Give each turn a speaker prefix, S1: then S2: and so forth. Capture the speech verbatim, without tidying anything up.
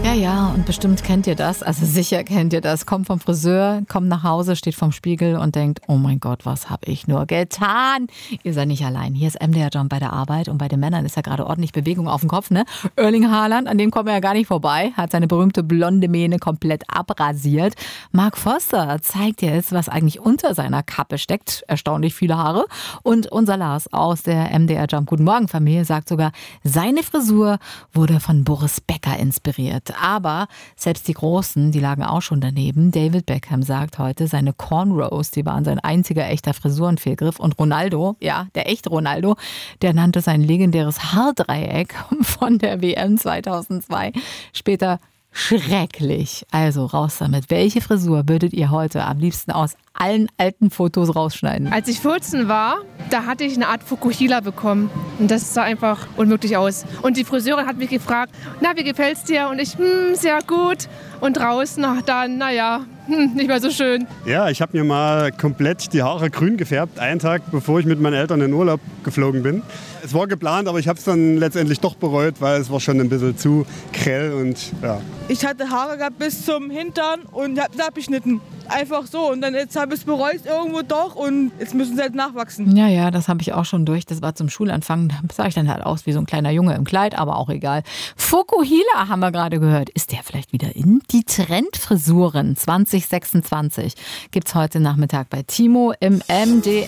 S1: Ja, ja, und bestimmt kennt ihr das, also sicher kennt ihr das. Kommt vom Friseur, kommt nach Hause, steht vorm Spiegel und denkt, oh mein Gott, was habe ich nur getan? Ihr seid nicht allein. Hier ist M D R Jump bei der Arbeit und bei den Männern ist ja gerade ordentlich Bewegung auf dem Kopf, ne? Erling Haaland, an dem kommen wir ja gar nicht vorbei, hat seine berühmte blonde Mähne komplett abrasiert. Mark Forster zeigt jetzt, was eigentlich unter seiner Kappe steckt. Erstaunlich viele Haare. Und unser Lars aus der M D R Jump Guten Morgen Familie sagt sogar, seine Frisur wurde von Boris Becker inspiriert. Aber selbst die Großen, die lagen auch schon daneben. David Beckham sagt heute, seine Cornrows, die waren sein einziger echter Frisurenfehlgriff. Und Ronaldo, ja, der echte Ronaldo, der nannte sein legendäres Haardreieck von der W M zweitausendzwei später schrecklich. Also raus damit. Welche Frisur würdet ihr heute am liebsten aus allen alten Fotos rausschneiden?
S2: Als ich vierzehn war, da hatte ich eine Art Fukuhila bekommen. Und das sah einfach unmöglich aus. Und die Friseurin hat mich gefragt, na, wie gefällt's dir? Und ich, hm, sehr gut. Und draußen, ach, dann, naja, hm, nicht mehr so schön.
S3: Ja, ich habe mir mal komplett die Haare grün gefärbt, einen Tag bevor ich mit meinen Eltern in Urlaub geflogen bin. Es war geplant, aber ich habe es dann letztendlich doch bereut, weil es war schon ein bisschen zu grell und ja.
S4: Ich hatte Haare gehabt bis zum Hintern und habe es abgeschnitten. Einfach so. Und dann jetzt habe ich es bereut irgendwo doch und jetzt müssen sie halt nachwachsen.
S1: Ja, ja, das habe ich auch schon durch. Das war zum Schulanfang. Da sah ich dann halt aus wie so ein kleiner Junge im Kleid, aber auch egal. Fukuhila haben wir gerade gehört. Ist der vielleicht wieder in? Die Trendfrisuren zwanzig sechsundzwanzig gibt's heute Nachmittag bei Timo im M D